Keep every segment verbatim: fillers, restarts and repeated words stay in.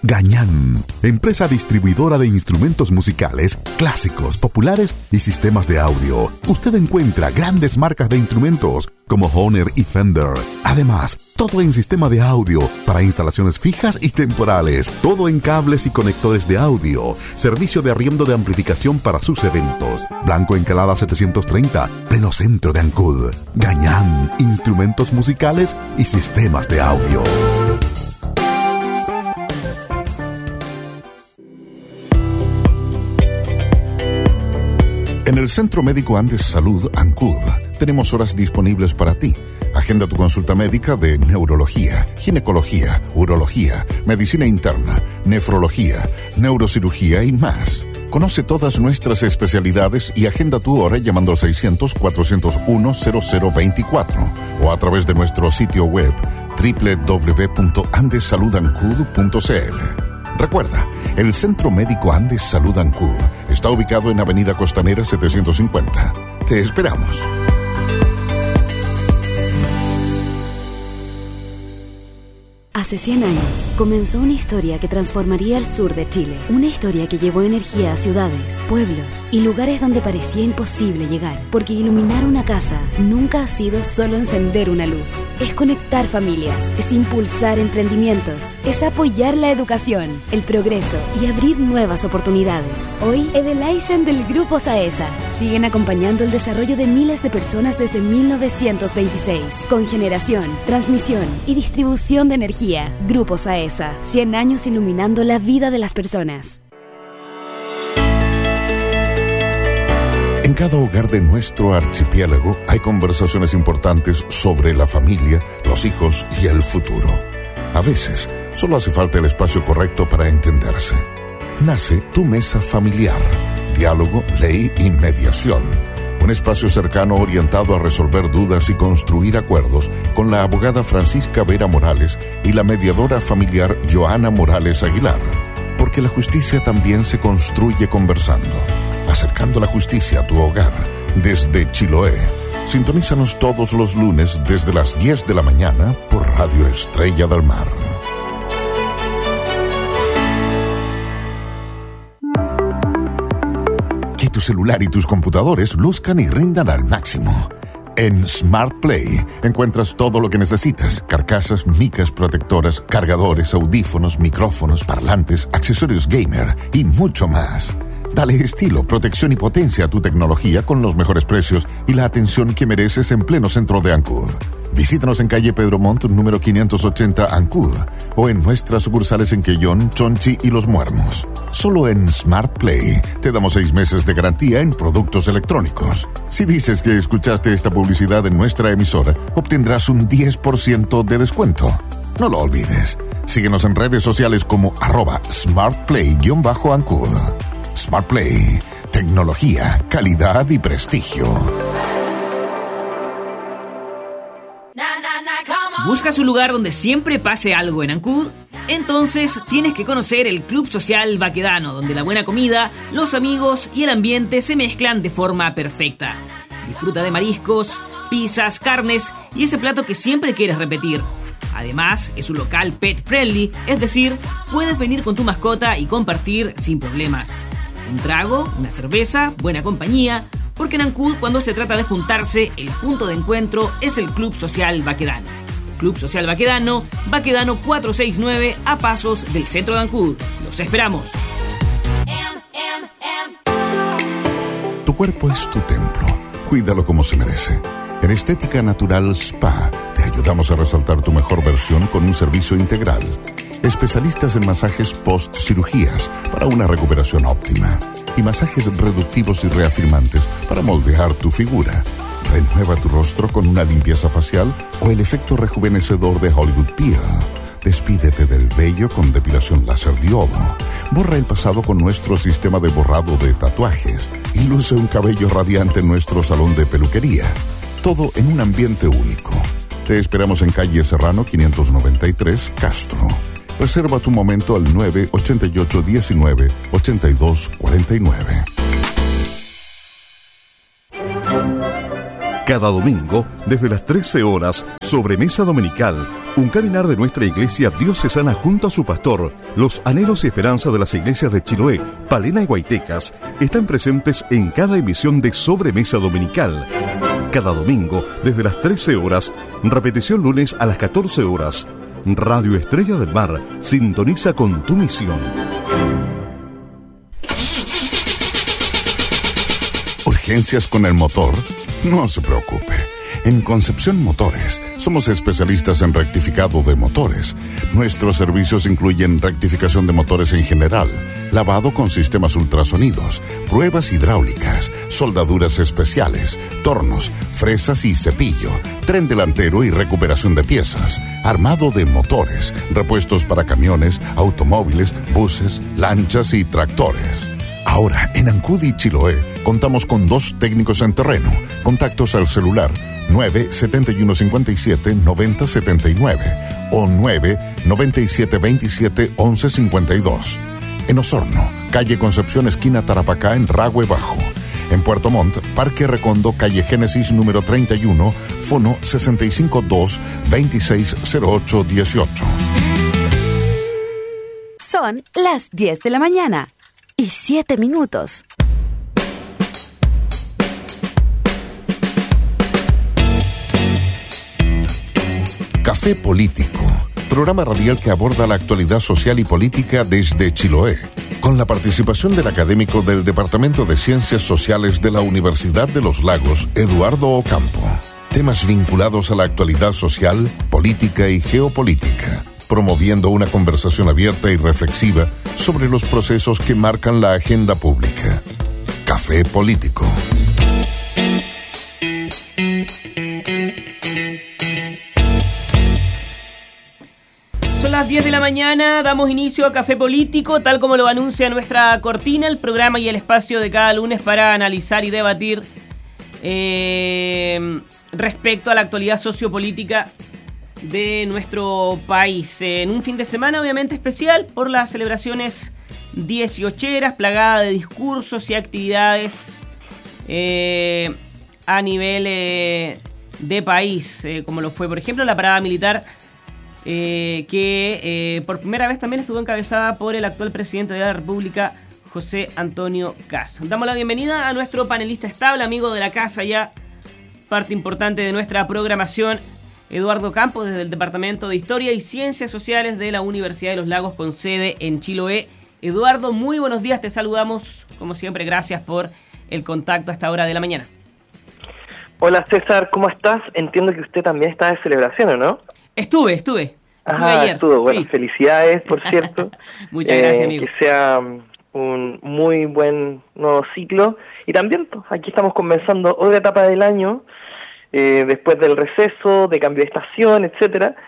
Gañán, empresa distribuidora de instrumentos musicales, clásicos, populares y sistemas de audio. Usted encuentra grandes marcas de instrumentos como Hohner y Fender. Además, todo en sistema de audio para instalaciones fijas y temporales. Todo en cables y conectores de audio. Servicio de arriendo de amplificación para sus eventos. Blanco Encalada setecientos treinta, pleno centro de Ancud. Gañán, instrumentos musicales y sistemas de audio. En el Centro Médico Andes Salud Ancud tenemos horas disponibles para ti. Agenda tu consulta médica de neurología, ginecología, urología, medicina interna, nefrología, neurocirugía y más. Conoce todas nuestras especialidades y agenda tu hora llamando al seiscientos, cuatrocientos uno, cero cero veinticuatro o a través de nuestro sitio web doble u doble u doble u punto andes salud ancud punto c l. Recuerda, el Centro Médico Andes Salud Ancud está ubicado en Avenida Costanera setecientos cincuenta. Te esperamos. Hace cien años comenzó una historia que transformaría el sur de Chile. Una historia que llevó energía a ciudades, pueblos y lugares donde parecía imposible llegar. Porque iluminar una casa nunca ha sido solo encender una luz. Es conectar familias, es impulsar emprendimientos, es apoyar la educación, el progreso y abrir nuevas oportunidades. Hoy, Edelaizen del Grupo Saesa siguen acompañando el desarrollo de miles de personas desde mil novecientos veintiséis. Con generación, transmisión y distribución de energía. Grupo Saesa, cien años iluminando la vida de las personas. En cada hogar de nuestro archipiélago hay conversaciones importantes sobre la familia, los hijos y el futuro. A veces, solo hace falta el espacio correcto para entenderse. Nace Tu Mesa Familiar, diálogo, ley y mediación. Un espacio cercano orientado a resolver dudas y construir acuerdos con la abogada Francisca Vera Morales y la mediadora familiar Joana Morales Aguilar. Porque la justicia también se construye conversando. Acercando la justicia a tu hogar desde Chiloé. Sintonízanos todos los lunes desde las diez de la mañana por Radio Estrella del Mar. Que tu celular y tus computadores luzcan y rindan al máximo. En Smart Play encuentras todo lo que necesitas: carcasas, micas protectoras, cargadores, audífonos, micrófonos, parlantes, accesorios gamer y mucho más. Dale estilo, protección y potencia a tu tecnología con los mejores precios y la atención que mereces en pleno centro de Ancud. Visítanos en calle Pedro Montt, número quinientos ochenta, Ancud, o en nuestras sucursales en Quellón, Chonchi y Los Muermos. Solo en Smart Play te damos seis meses de garantía en productos electrónicos. Si dices que escuchaste esta publicidad en nuestra emisora, obtendrás un diez por ciento de descuento. No lo olvides. Síguenos en redes sociales como arroba smartplay-ancud. Smart Play, tecnología, calidad y prestigio. ¿Buscas un lugar donde siempre pase algo en Ancud? Entonces tienes que conocer el Club Social Baquedano, donde la buena comida, los amigos y el ambiente se mezclan de forma perfecta. Disfruta de mariscos, pizzas, carnes y ese plato que siempre quieres repetir. Además, es un local pet friendly, es decir, puedes venir con tu mascota y compartir sin problemas. Un trago, una cerveza, buena compañía, porque en Ancud, cuando se trata de juntarse, el punto de encuentro es el Club Social Baquedano. Club Social Baquedano, Baquedano cuatrocientos sesenta y nueve, a pasos del centro de Ancud. ¡Los esperamos! Tu cuerpo es tu templo. Cuídalo como se merece. En Estética Natural Spa te ayudamos a resaltar tu mejor versión con un servicio integral. Especialistas en masajes post-cirugías para una recuperación óptima y masajes reductivos y reafirmantes para moldear tu figura. Renueva tu rostro con una limpieza facial o el efecto rejuvenecedor de Hollywood Peel. Despídete del vello con depilación láser diodo. Borra el pasado con nuestro sistema de borrado de tatuajes y luce un cabello radiante en nuestro salón de peluquería. Todo en un ambiente único. Te esperamos en calle Serrano quinientos noventa y tres, Castro. Reserva tu momento al nueve ochenta y ocho diecinueve ochenta y dos cuarenta y nueve. Cada domingo, desde las trece horas, Sobremesa Dominical, un caminar de nuestra iglesia diocesana junto a su pastor. Los anhelos y esperanzas de las iglesias de Chiloé, Palena y Guaytecas están presentes en cada emisión de Sobremesa Dominical. Cada domingo, desde las trece horas, repetición lunes a las catorce horas. Radio Estrella del Mar sintoniza con tu misión. ¿Urgencias con el motor? No se preocupe. En Concepción Motores somos especialistas en rectificado de motores. Nuestros servicios incluyen rectificación de motores en general, lavado con sistemas ultrasonidos, pruebas hidráulicas, soldaduras especiales, tornos, fresas y cepillo, tren delantero y recuperación de piezas, armado de motores, repuestos para camiones, automóviles, buses, lanchas y tractores. Ahora, en Ancud y Chiloé, contamos con dos técnicos en terreno. Contactos al celular nueve siete uno cinco siete nueve cero siete nueve o nueve nueve siete dos siete once cincuenta y dos. En Osorno, calle Concepción, esquina Tarapacá, en Ragüe Bajo. En Puerto Montt, Parque Recondo, calle Génesis número treinta y uno, fono sesenta y cinco dos veintiséis cero ocho dieciocho. Son las diez de la mañana y siete minutos. Café Político, programa radial que aborda la actualidad social y política desde Chiloé, con la participación del académico del Departamento de Ciencias Sociales de la Universidad de los Lagos, Eduardo Ocampo. Temas vinculados a la actualidad social, política y geopolítica, promoviendo una conversación abierta y reflexiva sobre los procesos que marcan la agenda pública. Café Político. Son las diez de la mañana, damos inicio a Café Político, tal como lo anuncia nuestra cortina, el programa y el espacio de cada lunes para analizar y debatir eh, respecto a la actualidad sociopolítica de nuestro país. En un fin de semana obviamente especial por las celebraciones dieciocheras, plagada de discursos y actividades eh, a nivel eh, de país, eh, como lo fue por ejemplo la parada militar eh, que eh, por primera vez también estuvo encabezada por el actual presidente de la República, José Antonio Kast. Damos la bienvenida a nuestro panelista estable, amigo de la casa ya, parte importante de nuestra programación, Eduardo Ocampo, desde el Departamento de Historia y Ciencias Sociales de la Universidad de los Lagos, con sede en Chiloé. Eduardo, muy buenos días, te saludamos. Como siempre, gracias por el contacto a esta hora de la mañana. Hola César, ¿cómo estás? Entiendo que usted también está de celebración, ¿o no? Estuve, estuve. Estuve ah, ayer. Estuvo. Bueno, sí. Felicidades, por cierto. Muchas gracias, amigo. Que sea un muy buen nuevo ciclo. Y también, pues, aquí estamos comenzando otra etapa del año, Eh, después del receso, de cambio de estación, etcétera.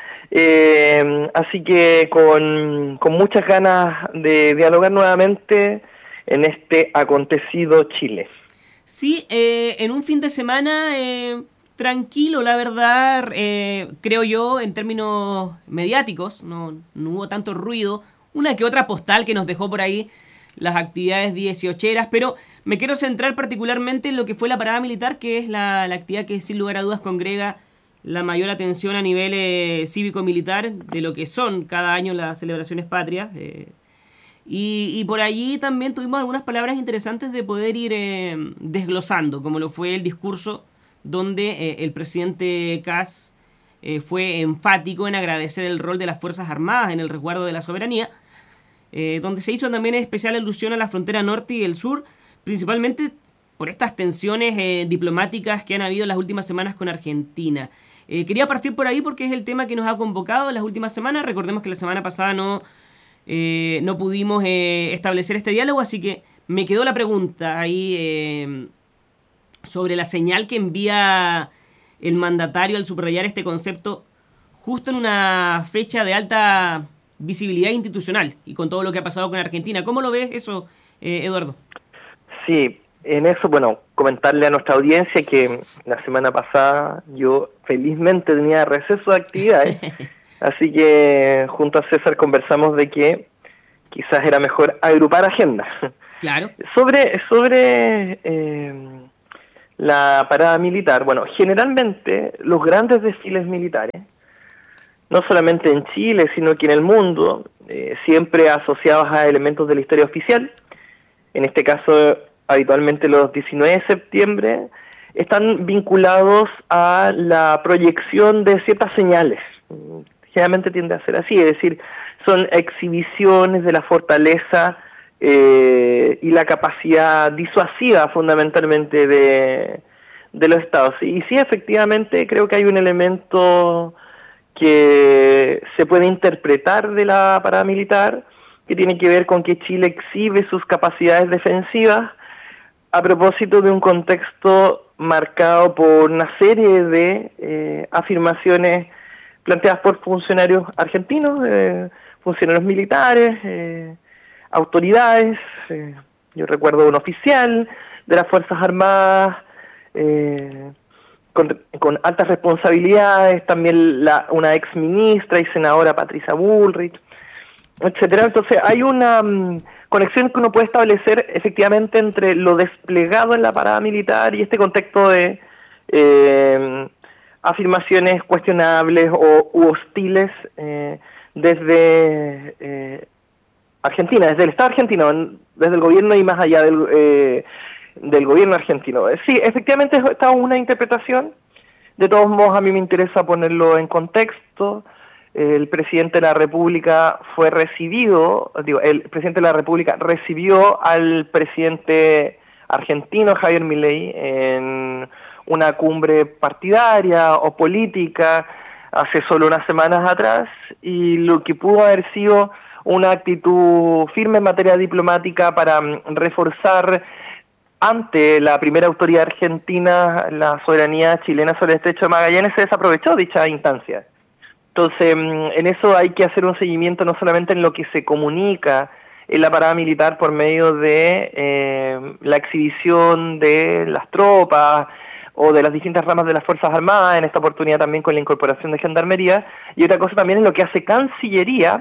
Eh, así que con, con muchas ganas de dialogar nuevamente en este acontecido Chile. Sí, eh, en un fin de semana eh, tranquilo, la verdad, eh, creo yo, en términos mediáticos, no, no hubo tanto ruido, una que otra postal que nos dejó por ahí las actividades dieciocheras, pero me quiero centrar particularmente en lo que fue la parada militar, que es la, la actividad que sin lugar a dudas congrega la mayor atención a nivel eh, cívico-militar de lo que son cada año las celebraciones patrias. Eh, y, y por allí también tuvimos algunas palabras interesantes de poder ir eh, desglosando, como lo fue el discurso donde eh, el presidente Kast eh, fue enfático en agradecer el rol de las Fuerzas Armadas en el resguardo de la soberanía, Eh, donde se hizo también especial alusión a la frontera norte y el sur, principalmente por estas tensiones eh, diplomáticas que han habido en las últimas semanas con Argentina. Eh, quería partir por ahí porque es el tema que nos ha convocado en las últimas semanas. Recordemos que la semana pasada no, eh, no pudimos eh, establecer este diálogo, así que me quedó la pregunta ahí eh, sobre la señal que envía el mandatario al subrayar este concepto justo en una fecha de alta visibilidad institucional y con todo lo que ha pasado con Argentina. ¿Cómo lo ves eso, eh, Eduardo? Sí, en eso, bueno, comentarle a nuestra audiencia que la semana pasada yo felizmente tenía receso de actividades, así que junto a César conversamos de que quizás era mejor agrupar agendas. Claro. Sobre, sobre eh, la parada militar? Bueno, generalmente los grandes desfiles militares, no solamente en Chile, sino que en el mundo, eh, siempre asociados a elementos de la historia oficial, en este caso habitualmente los diecinueve de septiembre, están vinculados a la proyección de ciertas señales. Generalmente tiende a ser así, es decir, son exhibiciones de la fortaleza eh, y la capacidad disuasiva fundamentalmente de, de los estados. Y sí, efectivamente, creo que hay un elemento que se puede interpretar de la parada militar, que tiene que ver con que Chile exhibe sus capacidades defensivas a propósito de un contexto marcado por una serie de eh, afirmaciones planteadas por funcionarios argentinos, eh, funcionarios militares, eh, autoridades. Eh, yo recuerdo un oficial de las Fuerzas Armadas, eh, Con, con altas responsabilidades, también la, una ex ministra y senadora Patricia Bullrich, etcétera. Entonces hay una um, conexión que uno puede establecer efectivamente entre lo desplegado en la parada militar y este contexto de eh, afirmaciones cuestionables o u hostiles eh, desde eh, Argentina, desde el Estado argentino, desde el gobierno y más allá del eh, del gobierno argentino. Sí, efectivamente está una interpretación. De todos modos, a mí me interesa ponerlo en contexto. El presidente de la República fue recibido, digo, el presidente de la República recibió al presidente argentino, Javier Milei, en una cumbre partidaria o política hace solo unas semanas atrás, y lo que pudo haber sido una actitud firme en materia diplomática para reforzar ante la primera autoridad argentina la soberanía chilena sobre el Estrecho de Magallanes, se desaprovechó dicha instancia. Entonces, en eso hay que hacer un seguimiento no solamente en lo que se comunica en la parada militar por medio de eh, la exhibición de las tropas o de las distintas ramas de las Fuerzas Armadas, en esta oportunidad también con la incorporación de Gendarmería, y otra cosa también es lo que hace Cancillería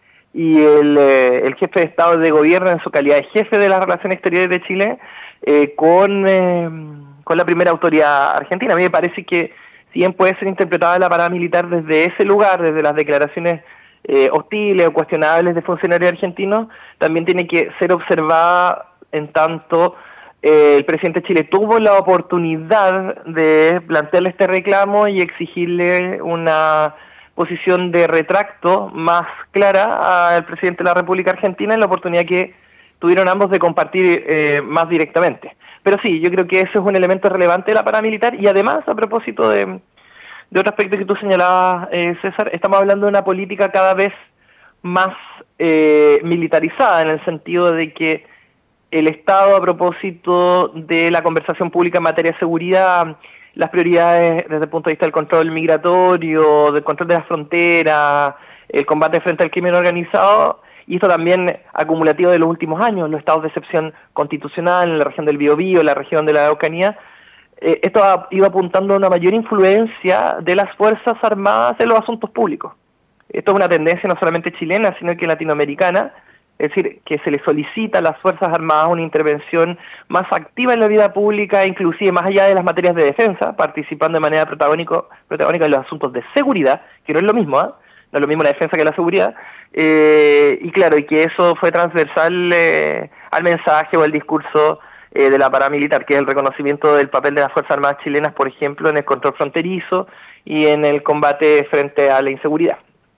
y el, eh, el jefe de Estado de Gobierno en su calidad de jefe de las Relaciones Exteriores de Chile, Eh, con, eh, con la primera autoridad argentina. A mí me parece que si bien puede ser interpretada la parada militar desde ese lugar, desde las declaraciones eh, hostiles o cuestionables de funcionarios argentinos, también tiene que ser observada en tanto eh, el presidente de Chile tuvo la oportunidad de plantearle este reclamo y exigirle una posición de retracto más clara al presidente de la República Argentina en la oportunidad que tuvieron ambos de compartir eh, más directamente. Pero sí, yo creo que eso es un elemento relevante de la paramilitar, y además, a propósito de, de otro aspecto que tú señalabas, eh, César, estamos hablando de una política cada vez más eh, militarizada, en el sentido de que el Estado, a propósito de la conversación pública en materia de seguridad, las prioridades desde el punto de vista del control migratorio, del control de las fronteras, el combate frente al crimen organizado, y esto también acumulativo de los últimos años, los estados de excepción constitucional en la región del Biobío, en la región de la Araucanía, eh, esto ha ido apuntando a una mayor influencia de las Fuerzas Armadas en los asuntos públicos. Esto es una tendencia no solamente chilena, sino que latinoamericana, es decir, que se le solicita a las Fuerzas Armadas una intervención más activa en la vida pública, inclusive más allá de las materias de defensa, participando de manera protagónico, protagónica en los asuntos de seguridad, que no es lo mismo, ¿eh? No es lo mismo la defensa que la seguridad, eh, y claro, y que eso fue transversal eh, al mensaje o al discurso eh, de la paramilitar, que es el reconocimiento del papel de las Fuerzas Armadas chilenas, por ejemplo, en el control fronterizo y en el combate frente a la inseguridad.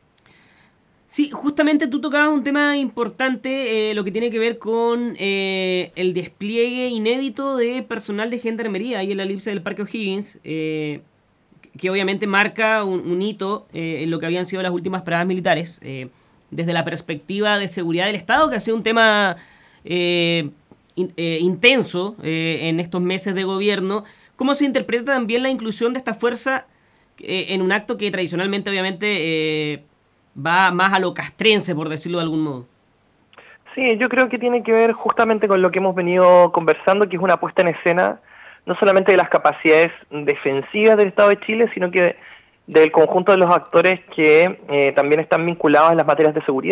Sí, justamente tú tocabas un tema importante, eh, lo que tiene que ver con eh, el despliegue inédito de personal de Gendarmería ahí en la elipse del Parque O'Higgins, eh, que obviamente marca un, un hito eh, en lo que habían sido las últimas paradas militares, eh, desde la perspectiva de seguridad del Estado, que ha sido un tema eh, in, eh, intenso eh, en estos meses de gobierno. ¿Cómo se interpreta también la inclusión de esta fuerza eh, en un acto que tradicionalmente obviamente eh, va más a lo castrense, por decirlo de algún modo? Sí, yo creo que tiene que ver justamente con lo que hemos venido conversando, que es una puesta en escena no solamente de las capacidades defensivas del Estado de Chile, sino que del conjunto de los actores que eh, también están vinculados en las materias de seguridad.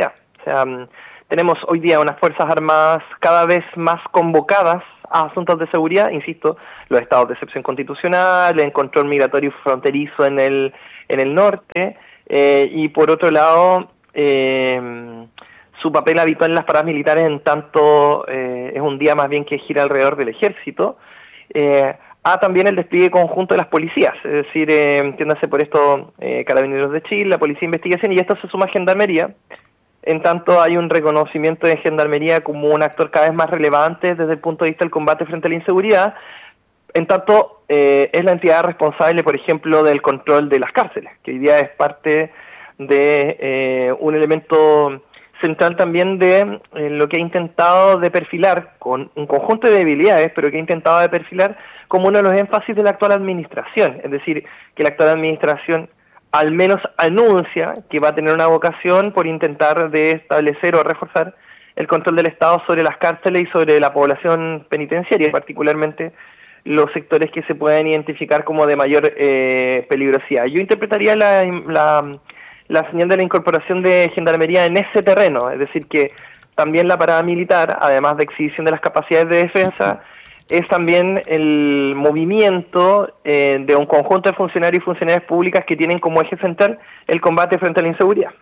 O sea, tenemos hoy día unas Fuerzas Armadas cada vez más convocadas a asuntos de seguridad, insisto, los estados de excepción constitucional, el control migratorio fronterizo en el, en el norte, eh, y por otro lado, eh, su papel habitual en las paradas militares, en tanto eh, es un día más bien que gira alrededor del ejército, eh, a también el despliegue conjunto de las policías, es decir, eh, entiéndase por esto eh, Carabineros de Chile, la Policía de Investigación, y esto se suma a Gendarmería. En tanto, hay un reconocimiento de Gendarmería como un actor cada vez más relevante desde el punto de vista del combate frente a la inseguridad. En tanto, eh, es la entidad responsable, por ejemplo, del control de las cárceles, que hoy día es parte de eh, un elemento central también de eh, lo que ha intentado de perfilar, con un conjunto de debilidades, pero que ha intentado de perfilar como uno de los énfasis de la actual administración. Es decir, que la actual administración al menos anuncia que va a tener una vocación por intentar de establecer o reforzar el control del Estado sobre las cárceles y sobre la población penitenciaria, particularmente los sectores que se pueden identificar como de mayor eh, peligrosidad. Yo interpretaría la, la, la señal de la incorporación de Gendarmería en ese terreno, es decir, que también la parada militar, además de exhibición de las capacidades de defensa, es también el movimiento eh, de un conjunto de funcionarios y funcionarias públicas que tienen como eje central el combate frente a la inseguridad.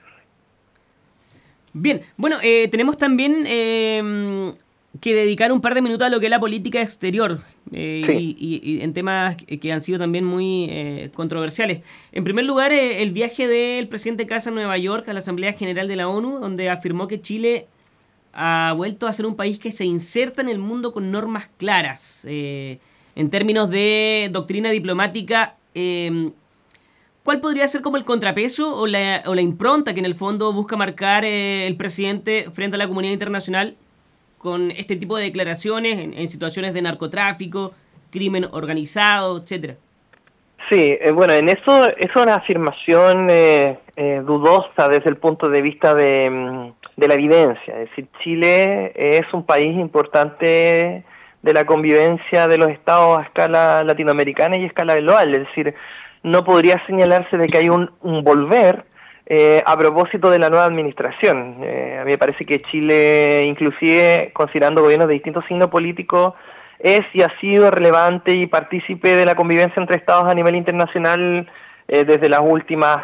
Bien, bueno, eh, tenemos también eh, que dedicar un par de minutos a lo que es la política exterior, eh, sí. y, y, y en temas que han sido también muy eh, controversiales. En primer lugar, eh, el viaje del presidente Casa a Nueva York a la Asamblea General de la ONU, donde afirmó que Chile ha vuelto a ser un país que se inserta en el mundo con normas claras. Eh, en términos de doctrina diplomática, eh, ¿cuál podría ser como el contrapeso o la, o la impronta que en el fondo busca marcar eh, el presidente frente a la comunidad internacional con este tipo de declaraciones en, en situaciones de narcotráfico, crimen organizado, etcétera? Sí, eh, bueno, en eso es una afirmación eh, eh, dudosa desde el punto de vista de, de la evidencia. Es decir, Chile es un país importante de la convivencia de los estados a escala latinoamericana y a escala global. Es decir, no podría señalarse de que hay un, un volver eh, a propósito de la nueva administración. Eh, a mí me parece que Chile, inclusive considerando gobiernos de distintos signos políticos, es y ha sido relevante y partícipe de la convivencia entre estados a nivel internacional eh, desde las últimas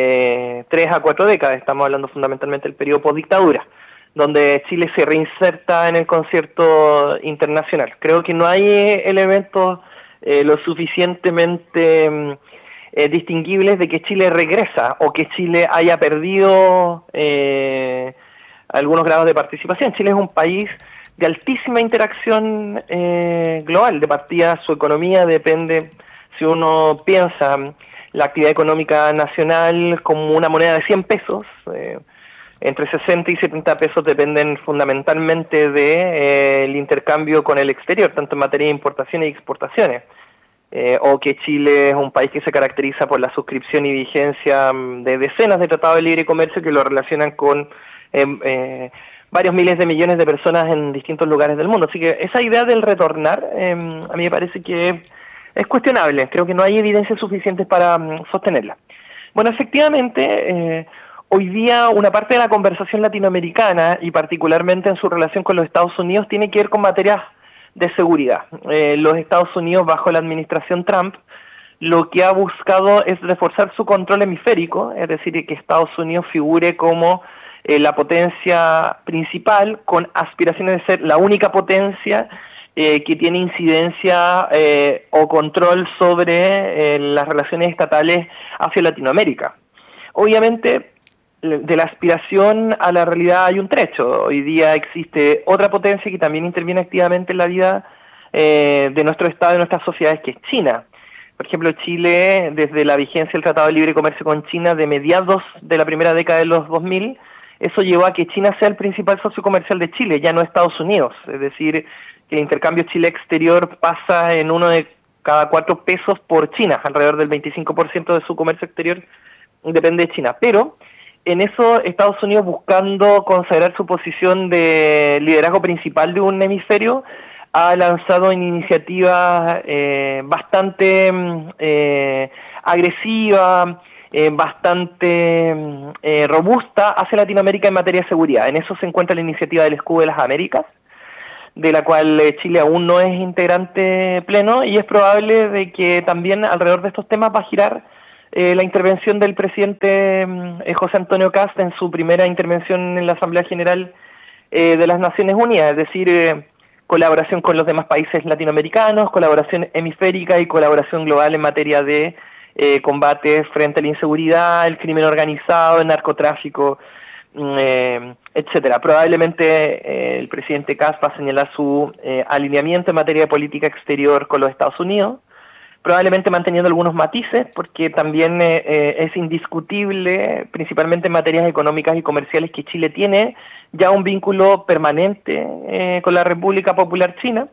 eh, tres a cuatro décadas. Estamos hablando fundamentalmente del periodo postdictadura, donde Chile se reinserta en el concierto internacional. Creo que no hay elementos eh, lo suficientemente eh, distinguibles de que Chile regresa o que Chile haya perdido eh, algunos grados de participación. Chile es un país de altísima interacción eh, global. De partida, su economía depende, si uno piensa la actividad económica nacional como una moneda de cien pesos, eh, entre sesenta y setenta pesos dependen fundamentalmente del de, eh, intercambio con el exterior, tanto en materia de importaciones y exportaciones. Eh, o que Chile es un país que se caracteriza por la suscripción y vigencia de decenas de tratados de libre comercio que lo relacionan con eh, eh, varios miles de millones de personas en distintos lugares del mundo. Así que esa idea del retornar, eh, a mí me parece que es cuestionable. Creo que no hay evidencias suficientes para um, sostenerla. Bueno, efectivamente, eh, hoy día una parte de la conversación latinoamericana, y particularmente en su relación con los Estados Unidos, tiene que ver con materias de seguridad. Eh, los Estados Unidos, bajo la administración Trump, lo que ha buscado es reforzar su control hemisférico, es decir, que Estados Unidos figure como Eh, la potencia principal, con aspiraciones de ser la única potencia eh, que tiene incidencia eh, o control sobre eh, las relaciones estatales hacia Latinoamérica. Obviamente, de la aspiración a la realidad hay un trecho. Hoy día existe otra potencia que también interviene activamente en la vida eh, de nuestro Estado y de nuestras sociedades, que es China. Por ejemplo, Chile, desde la vigencia del Tratado de Libre Comercio con China de mediados de la primera década de los dos mil, eso llevó a que China sea el principal socio comercial de Chile, ya no Estados Unidos. Es decir, que el intercambio Chile-exterior pasa en uno de cada cuatro pesos por China, alrededor del veinticinco por ciento de su comercio exterior depende de China. Pero en eso Estados Unidos, buscando consagrar su posición de liderazgo principal de un hemisferio, ha lanzado iniciativas eh, bastante eh, agresivas eh, bastante eh, robusta hacia Latinoamérica en materia de seguridad. En eso se encuentra la iniciativa del Escudo de las Américas, de la cual eh, Chile aún no es integrante pleno, y es probable de que también alrededor de estos temas va a girar eh, la intervención del presidente eh, José Antonio Kast en su primera intervención en la Asamblea General eh, de las Naciones Unidas, es decir, eh, colaboración con los demás países latinoamericanos, colaboración hemisférica y colaboración global en materia de eh, combate frente a la inseguridad, el crimen organizado, el narcotráfico, eh, etcétera. Probablemente eh, el presidente Kast va a señalar su eh, alineamiento en materia de política exterior con los Estados Unidos, probablemente manteniendo algunos matices, porque también eh, eh, es indiscutible, principalmente en materias económicas y comerciales, que Chile tiene ya un vínculo permanente eh, con la República Popular China.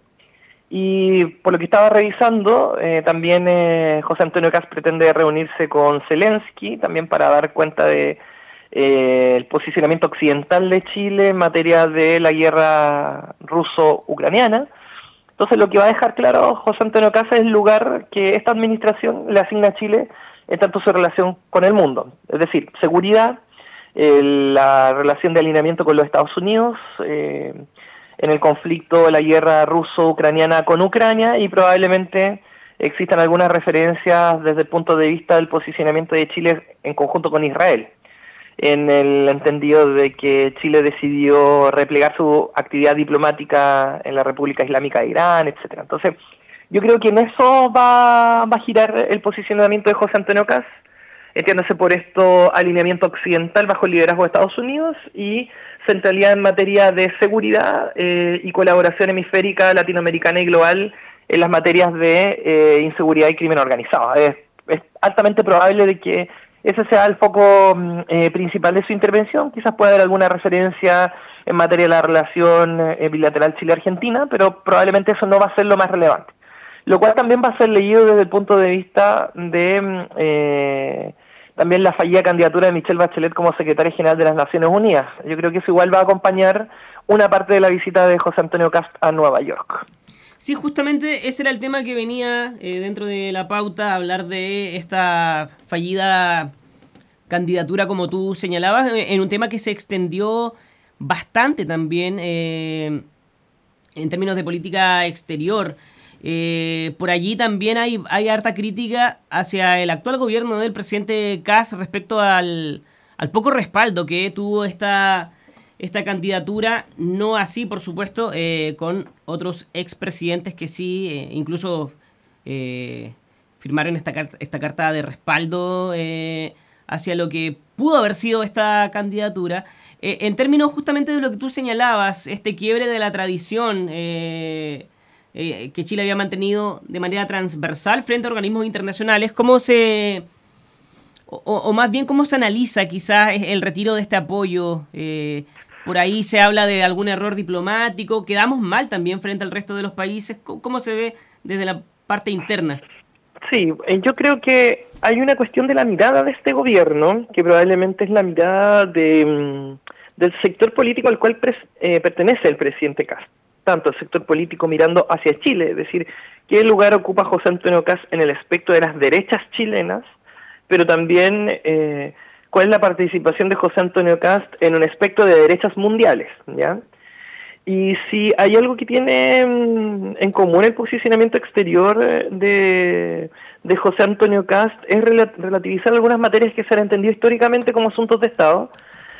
Y por lo que estaba revisando, eh, también eh, José Antonio Kast pretende reunirse con Zelensky, también para dar cuenta de eh, el posicionamiento occidental de Chile en materia de la guerra ruso-ucraniana. Entonces, lo que va a dejar claro José Antonio Kast es el lugar que esta administración le asigna a Chile en tanto su relación con el mundo. Es decir, seguridad, eh, la relación de alineamiento con los Estados Unidos, eh, en el conflicto de la guerra ruso-ucraniana con Ucrania, y probablemente existan algunas referencias desde el punto de vista del posicionamiento de Chile en conjunto con Israel, en el entendido de que Chile decidió replegar su actividad diplomática en la República Islámica de Irán, etcétera. Entonces, yo creo que en eso va, va a girar el posicionamiento de José Antonio Kast, entiéndase por esto alineamiento occidental bajo el liderazgo de Estados Unidos y centralidad en materia de seguridad eh, y colaboración hemisférica, latinoamericana y global en las materias de eh, inseguridad y crimen organizado. Es, es altamente probable de que ese sea el foco eh, principal de su intervención. Quizás pueda haber alguna referencia en materia de la relación eh, bilateral Chile-Argentina, pero probablemente eso no va a ser lo más relevante. Lo cual también va a ser leído desde el punto de vista de eh, también la fallida candidatura de Michelle Bachelet como secretaria general de las Naciones Unidas. Yo creo que eso igual va a acompañar una parte de la visita de José Antonio Kast a Nueva York. Sí, justamente ese era el tema que venía eh, dentro de la pauta, hablar de esta fallida candidatura, como tú señalabas, en un tema que se extendió bastante también eh, en términos de política exterior. Eh, por allí también hay, hay harta crítica hacia el actual gobierno del presidente Kast respecto al, al poco respaldo que tuvo esta... esta candidatura, no así, por supuesto, eh, con otros expresidentes que sí, eh, incluso eh, firmaron esta, car- esta carta de respaldo eh, hacia lo que pudo haber sido esta candidatura. Eh, en términos justamente de lo que tú señalabas, este quiebre de la tradición eh, eh, que Chile había mantenido de manera transversal frente a organismos internacionales, ¿cómo se... o, o más bien cómo se analiza quizás el retiro de este apoyo? Eh, Por ahí se habla de algún error diplomático, quedamos mal también frente al resto de los países. ¿Cómo se ve desde la parte interna? Sí, yo creo que hay una cuestión de la mirada de este gobierno, que probablemente es la mirada de, del sector político al cual pres, eh, pertenece el presidente Kast. Tanto el sector político mirando hacia Chile, es decir, qué lugar ocupa José Antonio Kast en el espectro de las derechas chilenas, pero también... Eh, cuál es la participación de José Antonio Kast en un espectro de derechas mundiales, ¿ya? Y si hay algo que tiene en común el posicionamiento exterior de, de José Antonio Kast es relativizar algunas materias que se han entendido históricamente como asuntos de Estado,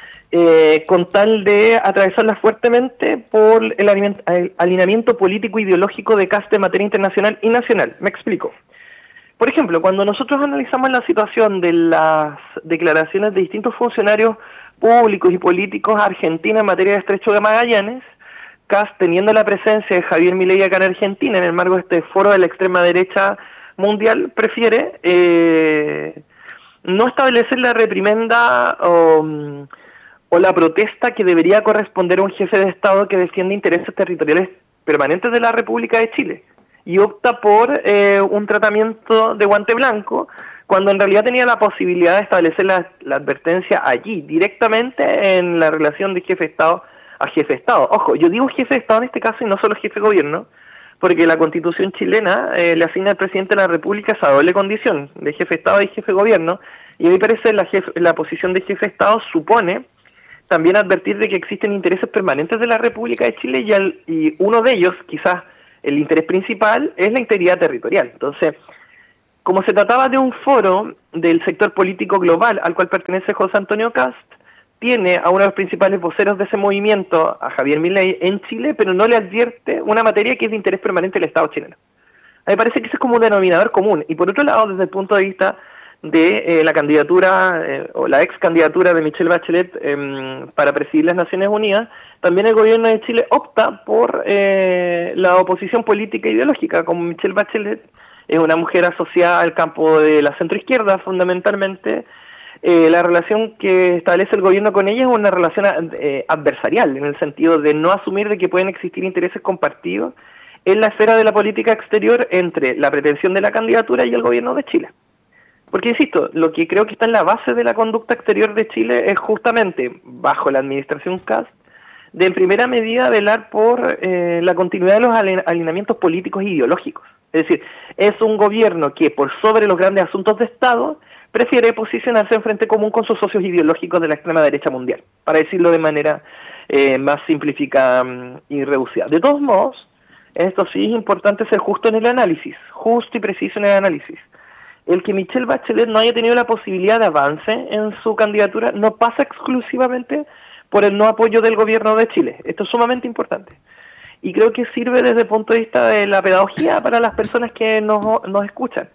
eh, con tal de atravesarlas fuertemente por el alineamiento político ideológico de Kast en materia internacional y nacional. Me explico. Por ejemplo, cuando nosotros analizamos la situación de las declaraciones de distintos funcionarios públicos y políticos argentinos en materia de Estrecho de Magallanes, Kast, teniendo la presencia de Javier Milei acá en Argentina, en el marco de este foro de la extrema derecha mundial, prefiere eh, no establecer la reprimenda o, o la protesta que debería corresponder a un jefe de Estado que defiende intereses territoriales permanentes de la República de Chile, y opta por eh, un tratamiento de guante blanco, cuando en realidad tenía la posibilidad de establecer la, la advertencia allí, directamente en la relación de jefe de Estado a jefe de Estado. Ojo, yo digo jefe de Estado en este caso y no solo jefe de gobierno, porque la Constitución chilena eh, le asigna al presidente de la República esa doble condición, de jefe de Estado y jefe de gobierno, Y a mi parecer la, jefe, la posición de jefe de Estado supone también advertir de que existen intereses permanentes de la República de Chile y, al, y uno de ellos, quizás el interés principal, es la integridad territorial. Entonces, como se trataba de un foro del sector político global al cual pertenece José Antonio Kast, tiene a uno de los principales voceros de ese movimiento, a Javier Milei, en Chile, pero no le advierte una materia que es de interés permanente del Estado chileno. A mí me parece que ese es como un denominador común. Y por otro lado, desde el punto de vista de eh, la candidatura eh, o la ex candidatura de Michelle Bachelet eh, para presidir las Naciones Unidas, también el gobierno de Chile opta por eh, la oposición política e ideológica. Como Michelle Bachelet es una mujer asociada al campo de la centroizquierda fundamentalmente, eh, la relación que establece el gobierno con ella es una relación eh, adversarial, en el sentido de no asumir de que pueden existir intereses compartidos en la esfera de la política exterior entre la pretensión de la candidatura y el gobierno de Chile. Porque, insisto, lo que creo que está en la base de la conducta exterior de Chile es justamente, bajo la administración Kast, de en primera medida velar por eh, la continuidad de los alineamientos políticos e ideológicos. Es decir, es un gobierno que, por sobre los grandes asuntos de Estado, prefiere posicionarse en frente común con sus socios ideológicos de la extrema derecha mundial, para decirlo de manera eh, más simplificada um, y reducida. De todos modos, esto sí es importante ser justo en el análisis, justo y preciso en el análisis. El que Michelle Bachelet no haya tenido la posibilidad de avance en su candidatura no pasa exclusivamente por el no apoyo del gobierno de Chile. Esto es sumamente importante. Y creo que sirve desde el punto de vista de la pedagogía para las personas que nos, nos escuchan.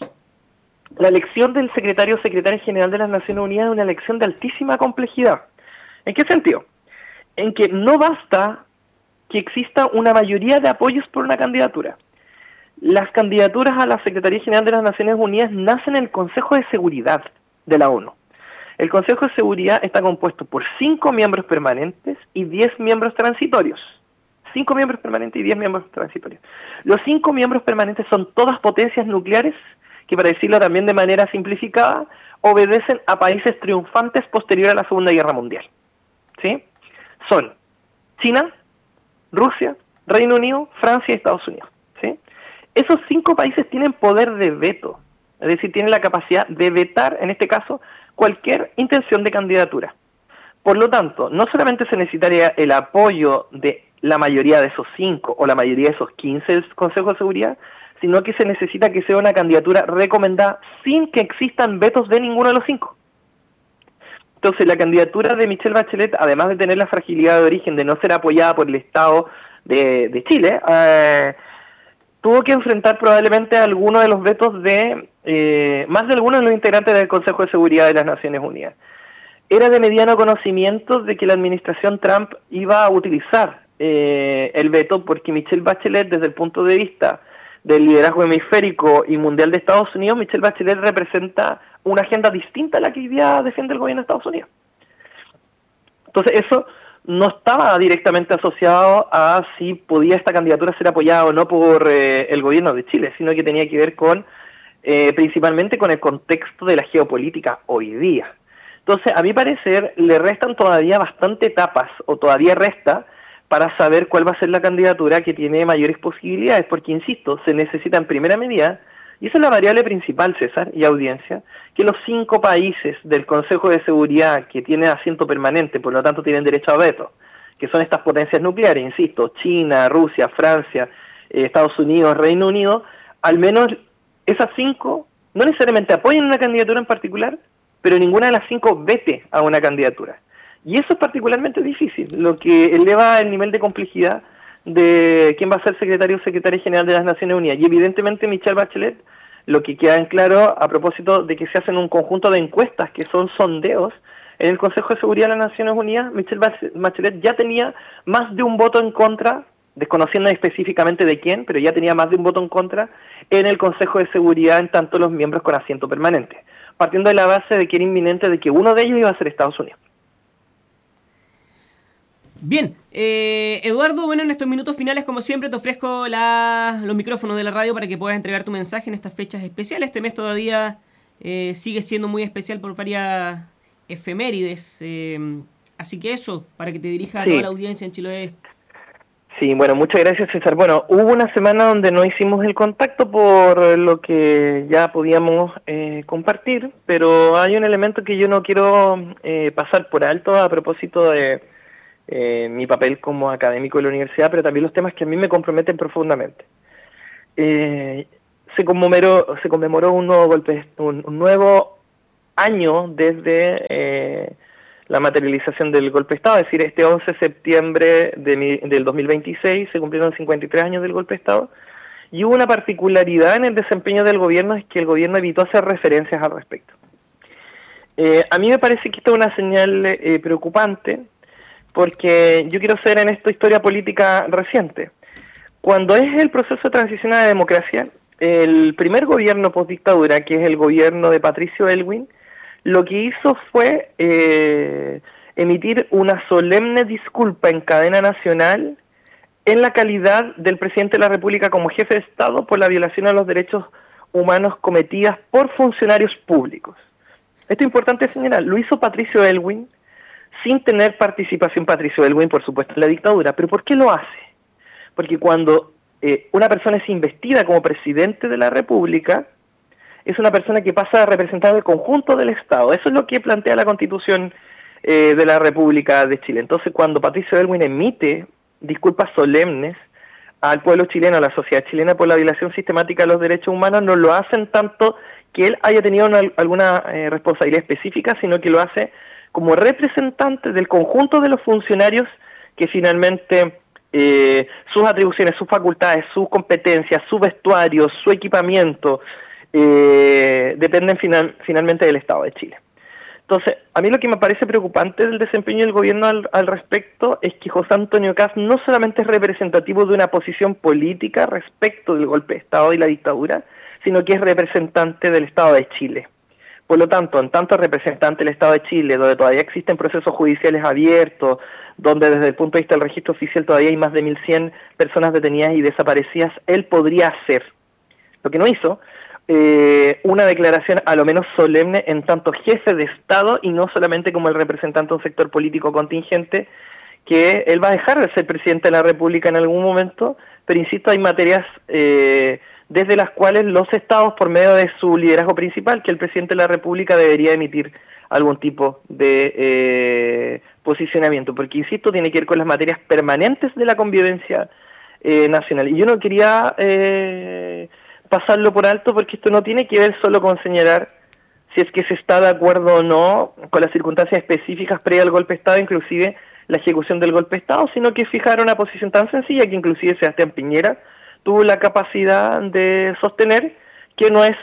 La elección del secretario o secretaria general de las Naciones Unidas es una elección de altísima complejidad. ¿En qué sentido? En que no basta que exista una mayoría de apoyos por una candidatura. Las candidaturas a la Secretaría General de las Naciones Unidas nacen en el Consejo de Seguridad de la ONU. El Consejo de Seguridad está compuesto por cinco miembros permanentes y diez miembros transitorios. Cinco miembros permanentes y diez miembros transitorios. Los cinco miembros permanentes son todas potencias nucleares que, para decirlo también de manera simplificada, obedecen a países triunfantes posterior a la Segunda Guerra Mundial. ¿Sí? Son China, Rusia, Reino Unido, Francia y Estados Unidos. ¿Sí? Esos cinco países tienen poder de veto, es decir, tienen la capacidad de vetar, en este caso, cualquier intención de candidatura. Por lo tanto, no solamente se necesitaría el apoyo de la mayoría de esos cinco o la mayoría de esos quince del Consejo de Seguridad, sino que se necesita que sea una candidatura recomendada sin que existan vetos de ninguno de los cinco. Entonces, la candidatura de Michelle Bachelet, además de tener la fragilidad de origen de no ser apoyada por el Estado de, de Chile, eh, tuvo que enfrentar probablemente algunos de los vetos de eh, más de algunos de los integrantes del Consejo de Seguridad de las Naciones Unidas. Era de mediano conocimiento de que la administración Trump iba a utilizar eh, el veto, porque Michelle Bachelet, desde el punto de vista del liderazgo hemisférico y mundial de Estados Unidos, Michelle Bachelet representa una agenda distinta a la que hoy día defiende el gobierno de Estados Unidos. Entonces eso no estaba directamente asociado a si podía esta candidatura ser apoyada o no por eh, el gobierno de Chile, sino que tenía que ver con eh, principalmente con el contexto de la geopolítica hoy día. Entonces, a mi parecer, le restan todavía bastante etapas, o todavía resta, para saber cuál va a ser la candidatura que tiene mayores posibilidades, porque, insisto, se necesita en primera medida, y esa es la variable principal, César, y audiencia, que los cinco países del Consejo de Seguridad que tienen asiento permanente, por lo tanto tienen derecho a veto, que son estas potencias nucleares, insisto, China, Rusia, Francia, eh, Estados Unidos, Reino Unido, al menos esas cinco no necesariamente apoyan una candidatura en particular, pero ninguna de las cinco vete a una candidatura. Y eso es particularmente difícil, lo que eleva el nivel de complejidad de quién va a ser secretario o secretaria general de las Naciones Unidas. Y evidentemente Michelle Bachelet, lo que queda en claro a propósito de que se hacen un conjunto de encuestas que son sondeos en el Consejo de Seguridad de las Naciones Unidas, Michelle Bachelet ya tenía más de un voto en contra, desconociendo específicamente de quién, pero ya tenía más de un voto en contra en el Consejo de Seguridad en tanto los miembros con asiento permanente, partiendo de la base de que era inminente de que uno de ellos iba a ser Estados Unidos. Bien, eh, Eduardo, bueno, en estos minutos finales, como siempre, te ofrezco la, los micrófonos de la radio para que puedas entregar tu mensaje en estas fechas especiales. Este mes todavía eh, sigue siendo muy especial por varias efemérides, eh, así que eso, para que te dirija a sí. toda la audiencia en Chiloé. Sí, bueno, muchas gracias, César. Bueno, hubo una semana donde no hicimos el contacto por lo que ya podíamos eh, compartir, pero hay un elemento que yo no quiero eh, pasar por alto a propósito de eh, mi papel como académico de la universidad, pero también los temas que a mí me comprometen profundamente. Eh, se conmemoró, se conmemoró un nuevo golpe, un, un nuevo año desde eh, la materialización del golpe de Estado, es decir, este once de septiembre de mi, del dos mil veintiséis se cumplieron cincuenta y tres años del golpe de Estado, y hubo una particularidad en el desempeño del gobierno, es que el gobierno evitó hacer referencias al respecto. Eh, a mí me parece que esto es una señal eh, preocupante, porque yo quiero hacer en esto historia política reciente. Cuando es el proceso de transición a la democracia, el primer gobierno postdictadura, que es el gobierno de Patricio Aylwin, lo que hizo fue eh, emitir una solemne disculpa en cadena nacional en la calidad del presidente de la República como jefe de Estado por la violación a los derechos humanos cometidas por funcionarios públicos. Esto es importante señalar, lo hizo Patricio Aylwin sin tener participación Patricio Aylwin, por supuesto, en la dictadura. ¿Pero por qué lo hace? Porque cuando eh, una persona es investida como presidente de la República, es una persona que pasa a representar el conjunto del Estado. Eso es lo que plantea la Constitución eh, de la República de Chile. Entonces, cuando Patricio Aylwin emite disculpas solemnes al pueblo chileno, a la sociedad chilena por la violación sistemática de los derechos humanos, no lo hacen tanto que él haya tenido una, alguna eh, responsabilidad específica, sino que lo hace como representante del conjunto de los funcionarios que finalmente eh, sus atribuciones, sus facultades, sus competencias, su vestuario, su equipamiento, Eh, dependen final, finalmente del Estado de Chile. Entonces, a mí lo que me parece preocupante del desempeño del gobierno al, al respecto es que José Antonio Kast no solamente es representativo de una posición política respecto del golpe de Estado y la dictadura, sino que es representante del Estado de Chile. Por lo tanto, en tanto representante del Estado de Chile, donde todavía existen procesos judiciales abiertos, donde desde el punto de vista del registro oficial todavía hay más de mil cien personas detenidas y desaparecidas, él podría hacer, lo que no hizo, Eh, una declaración a lo menos solemne en tanto jefe de Estado y no solamente como el representante de un sector político contingente, que él va a dejar de ser presidente de la República en algún momento, pero insisto, hay materias eh, desde las cuales los Estados, por medio de su liderazgo principal, que el presidente de la República debería emitir algún tipo de eh, posicionamiento, porque insisto, tiene que ver con las materias permanentes de la convivencia eh, nacional. Y yo no quería Eh, pasarlo por alto, porque esto no tiene que ver solo con señalar si es que se está de acuerdo o no con las circunstancias específicas previas al golpe de Estado, inclusive la ejecución del golpe de Estado, sino que fijar una posición tan sencilla que inclusive Sebastián Piñera tuvo la capacidad de sostener que no es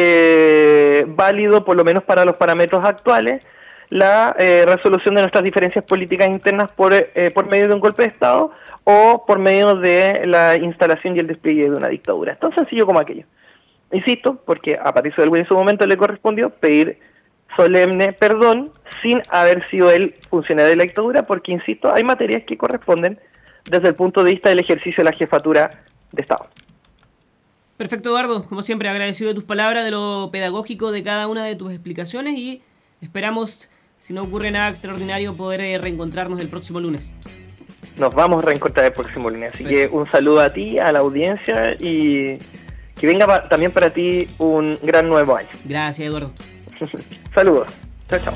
eh, válido, por lo menos para los parámetros actuales, la eh, resolución de nuestras diferencias políticas internas por, eh, por medio de un golpe de Estado o por medio de la instalación y el despliegue de una dictadura. Es tan sencillo como aquello. Insisto, porque a Patricio Aylwin en su momento le correspondió pedir solemne perdón sin haber sido él funcionario de la dictadura, porque, insisto, hay materias que corresponden desde el punto de vista del ejercicio de la jefatura de Estado. Perfecto, Eduardo. Como siempre, agradecido de tus palabras, de lo pedagógico de cada una de tus explicaciones, y esperamos, si no ocurre nada extraordinario, poder eh, reencontrarnos el próximo lunes. Nos vamos a reencontrar el próximo lunes. Así que un saludo a ti, a la audiencia, y que venga pa- también para ti un gran nuevo año. Gracias, Eduardo. Saludos. Chao, chao.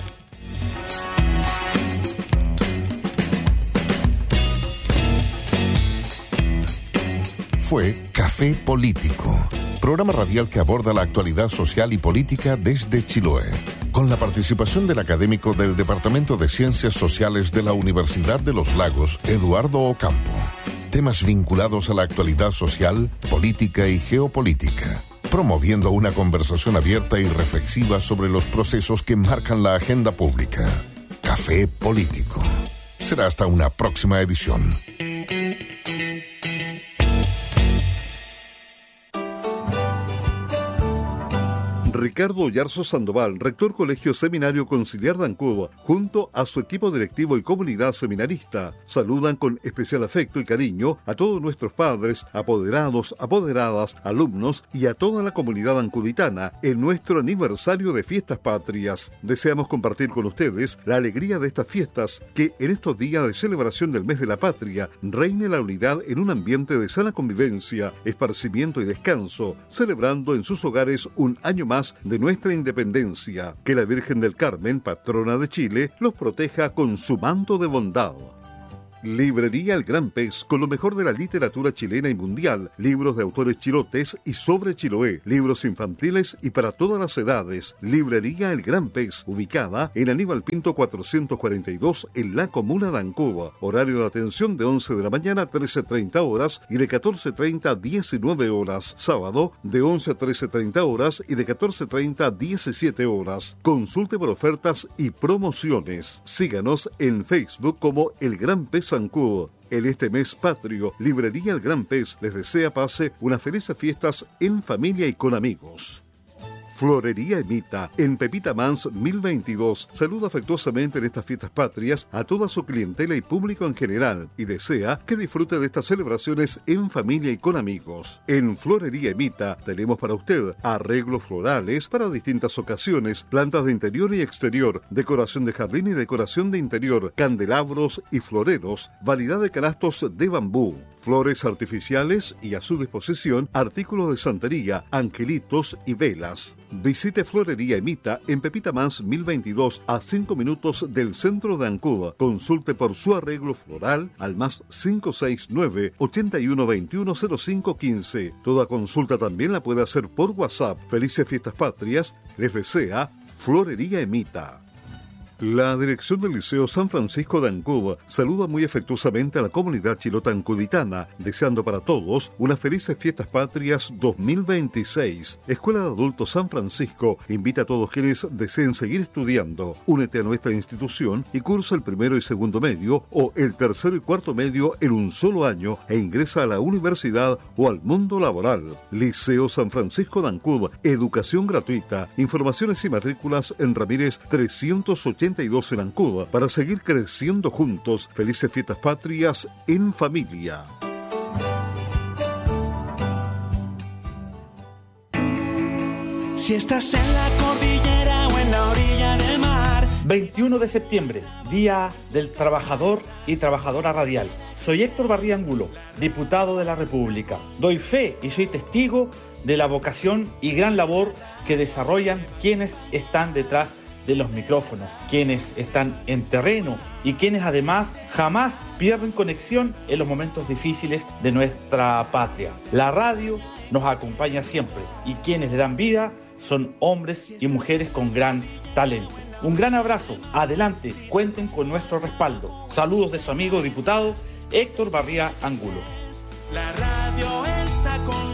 Fue Café Político, programa radial que aborda la actualidad social y política desde Chiloé, con la participación del académico del Departamento de Ciencias Sociales de la Universidad de los Lagos, Eduardo Ocampo. Temas vinculados a la actualidad social, política y geopolítica, promoviendo una conversación abierta y reflexiva sobre los procesos que marcan la agenda pública. Café Político. Será hasta una próxima edición. Ricardo Yarzo Sandoval, rector Colegio Seminario Conciliar de Ancud, junto a su equipo directivo y comunidad seminarista, saludan con especial afecto y cariño a todos nuestros padres, apoderados, apoderadas, alumnos y a toda la comunidad ancuditana en nuestro aniversario de Fiestas Patrias. Deseamos compartir con ustedes la alegría de estas fiestas, que en estos días de celebración del mes de la patria reine la unidad en un ambiente de sana convivencia, esparcimiento y descanso, celebrando en sus hogares un año más de nuestra independencia. Que la Virgen del Carmen, patrona de Chile, los proteja con su manto de bondad. Librería El Gran Pez, con lo mejor de la literatura chilena y mundial, libros de autores chilotes y sobre Chiloé, libros infantiles y para todas las edades. Librería El Gran Pez, ubicada en Aníbal Pinto cuatrocientos cuarenta y dos en la comuna de Ancud. Horario de atención de once de la mañana a trece treinta horas y de catorce treinta a diecinueve horas. Sábado de once a trece treinta horas y de catorce treinta a diecisiete horas. Consulte por ofertas y promociones. Síganos en Facebook como El Gran Pez Ancud. En este mes patrio, Librería El Gran Pez les desea pase unas felices fiestas en familia y con amigos. Florería Emita, en Pepita Mans mil veintidós, saluda afectuosamente en estas fiestas patrias a toda su clientela y público en general y desea que disfrute de estas celebraciones en familia y con amigos. En Florería Emita tenemos para usted arreglos florales para distintas ocasiones, plantas de interior y exterior, decoración de jardín y decoración de interior, candelabros y floreros, variedad de canastos de bambú, flores artificiales y a su disposición artículos de santería, angelitos y velas. Visite Florería Emita en Pepita Mans mil veintidós, a cinco minutos del centro de Ancud. Consulte por su arreglo floral al más cinco seis nueve, ochenta y uno veintiuno cero cinco quince. Toda consulta también la puede hacer por WhatsApp. Felices Fiestas Patrias les desea Florería Emita. La dirección del Liceo San Francisco de Ancud saluda muy afectuosamente a la comunidad chilota ancuditana, deseando para todos unas felices Fiestas Patrias dos mil veintiséis. Escuela de Adultos San Francisco invita a todos quienes deseen seguir estudiando. Únete a nuestra institución y cursa el primero y segundo medio o el tercero y cuarto medio en un solo año e ingresa a la universidad o al mundo laboral. Liceo San Francisco de Ancud, educación gratuita. Informaciones y matrículas en Ramírez trescientos ochenta y dos en Ancud, para seguir creciendo juntos. Felices Fiestas Patrias en familia. Si estás en la cordillera o en la orilla del mar. veintiuno de septiembre, Día del Trabajador y Trabajadora Radial. Soy Héctor Barría Angulo, diputado de la República. Doy fe y soy testigo de la vocación y gran labor que desarrollan quienes están detrás de los micrófonos, quienes están en terreno y quienes además jamás pierden conexión en los momentos difíciles de nuestra patria. La radio nos acompaña siempre y quienes le dan vida son hombres y mujeres con gran talento. Un gran abrazo, adelante, cuenten con nuestro respaldo. Saludos de su amigo diputado Héctor Barría Angulo. La radio está contigo.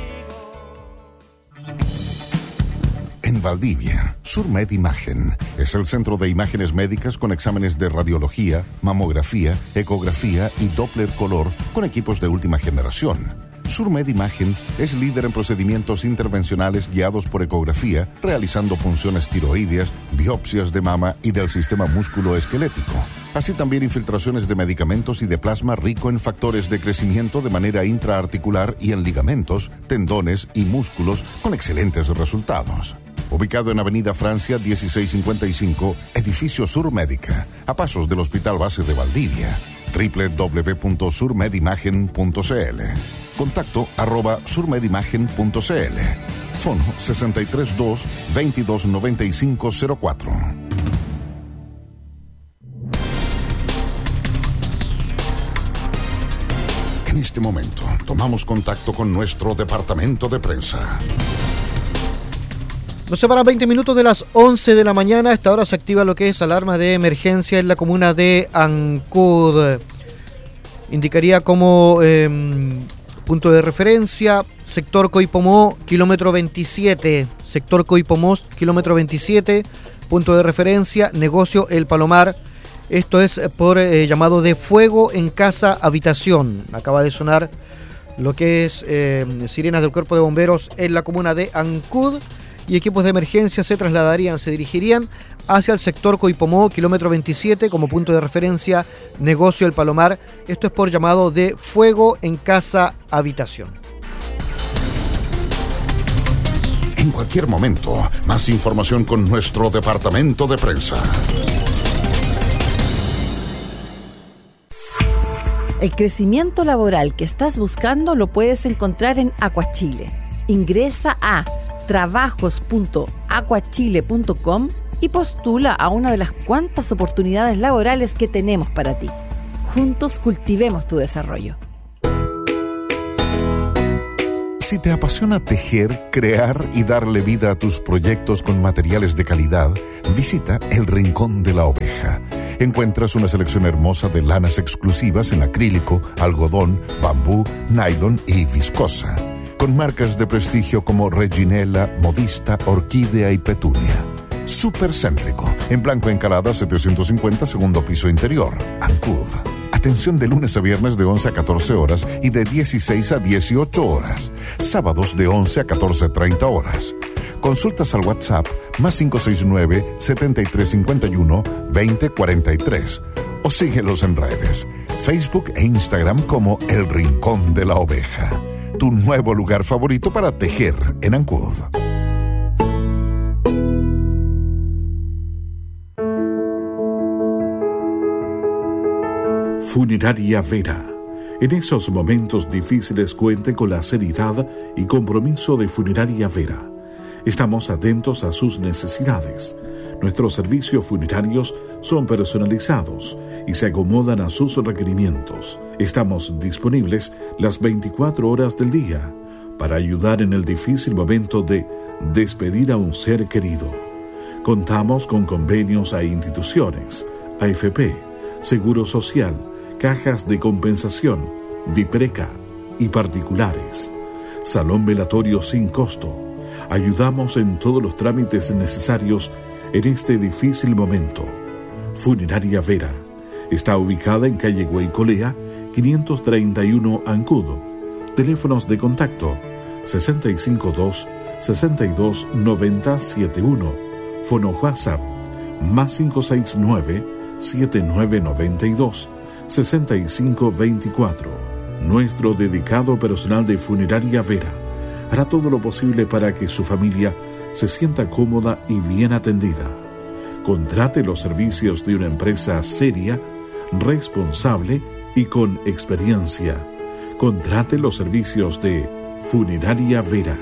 En Valdivia, Surmed Imagen es el centro de imágenes médicas con exámenes de radiología, mamografía, ecografía y Doppler color con equipos de última generación. Surmed Imagen es líder en procedimientos intervencionales guiados por ecografía, realizando punciones tiroideas, biopsias de mama y del sistema músculo-esquelético. Así también infiltraciones de medicamentos y de plasma rico en factores de crecimiento de manera intraarticular y en ligamentos, tendones y músculos con excelentes resultados. Ubicado en Avenida Francia dieciséis cincuenta y cinco, Edificio Surmédica, a pasos del Hospital Base de Valdivia. doble u doble u doble u punto surmedimagen punto c l. Contacto arroba surmedimagen punto c l. Fono sesenta y tres dos, veintidós noventa y cinco cero cuatro. En este momento tomamos contacto con nuestro departamento de prensa. Nos separan veinte minutos de las once de la mañana. A esta hora se activa lo que es alarma de emergencia en la comuna de Ancud. Indicaría como eh, punto de referencia sector Coipomó, kilómetro veintisiete. Sector Coipomó, kilómetro veintisiete. Punto de referencia, negocio El Palomar. Esto es por eh, llamado de fuego en casa habitación. Acaba de sonar lo que es eh, sirenas del Cuerpo de Bomberos en la comuna de Ancud. y equipos de emergencia se trasladarían, se dirigirían hacia el sector Coipomó, kilómetro veintisiete, como punto de referencia Negocio El Palomar. Esto es por llamado de fuego en casa habitación. En cualquier momento, más información con nuestro departamento de prensa. El crecimiento laboral que estás buscando lo puedes encontrar en Aquachile. Ingresa a trabajos punto aquachile punto com y postula a una de las cuantas oportunidades laborales que tenemos para ti. Juntos cultivemos tu desarrollo. Si te apasiona tejer, crear y darle vida a tus proyectos con materiales de calidad, visita El Rincón de la Oveja. Encuentras una selección hermosa de lanas exclusivas en acrílico, algodón, bambú, nylon y viscosa, con marcas de prestigio como Reginela, Modista, Orquídea y Petunia. Supercéntrico, en Blanco Encalada setecientos cincuenta, segundo piso interior, Ancud. Atención de lunes a viernes de once a catorce horas y de dieciséis a dieciocho horas. Sábados de once a catorce treinta horas. Consultas al WhatsApp más cinco seis nueve, setenta y tres cincuenta y uno, veinte cuarenta y tres. O síguelos en redes, Facebook e Instagram como El Rincón de la Oveja. Tu nuevo lugar favorito para tejer en Ancud. Funeraria Vera. En esos momentos difíciles cuente con la seriedad y compromiso de Funeraria Vera. Estamos atentos a sus necesidades. Nuestros servicios funerarios son personalizados y se acomodan a sus requerimientos. Estamos disponibles las veinticuatro horas del día para ayudar en el difícil momento de despedir a un ser querido. Contamos con convenios a instituciones, A F P, Seguro Social, cajas de compensación, DIPRECA y particulares. Salón velatorio sin costo. Ayudamos en todos los trámites necesarios en este difícil momento. Funeraria Vera está ubicada en calle Guaycolea, quinientos treinta y uno Ancud. Teléfonos de contacto sesenta y cinco dos, sesenta y dos noventa setenta y uno. Fono WhatsApp más cinco seis nueve, siete nueve nueve dos, sesenta y cinco veinticuatro. Nuestro dedicado personal de Funeraria Vera hará todo lo posible para que su familia se sienta cómoda y bien atendida. Contrate los servicios de una empresa seria, responsable y con experiencia. Contrate los servicios de Funeraria Vera.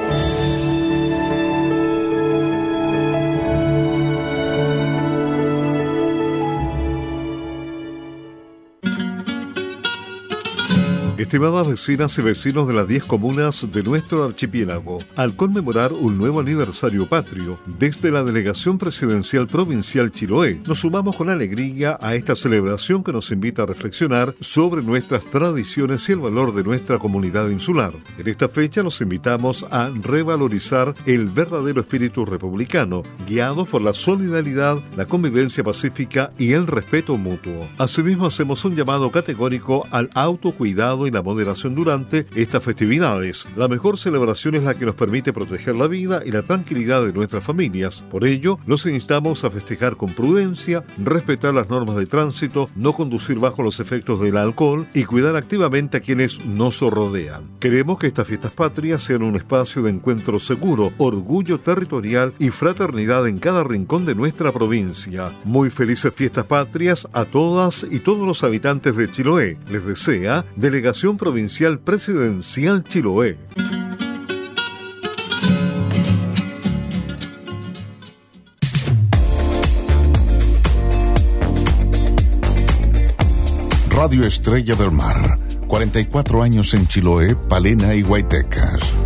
Estimadas vecinas y vecinos de las diez comunas de nuestro archipiélago, al conmemorar un nuevo aniversario patrio, desde la Delegación Presidencial Provincial Chiloé, nos sumamos con alegría a esta celebración que nos invita a reflexionar sobre nuestras tradiciones y el valor de nuestra comunidad insular. En esta fecha nos invitamos a revalorizar el verdadero espíritu republicano, guiados por la solidaridad, la convivencia pacífica y el respeto mutuo. Asimismo, hacemos un llamado categórico al autocuidado y la moderación durante estas festividades. La mejor celebración es la que nos permite proteger la vida y la tranquilidad de nuestras familias. Por ello, los instamos a festejar con prudencia, respetar las normas de tránsito, no conducir bajo los efectos del alcohol y cuidar activamente a quienes nos rodean. Queremos que estas fiestas patrias sean un espacio de encuentro seguro, orgullo territorial y fraternidad en cada rincón de nuestra provincia. Muy felices fiestas patrias a todas y todos los habitantes de Chiloé. Les desea Delegación Provincial Presidencial Chiloé. Radio Estrella del Mar, cuarenta y cuatro años en Chiloé, Palena y Guaytecas.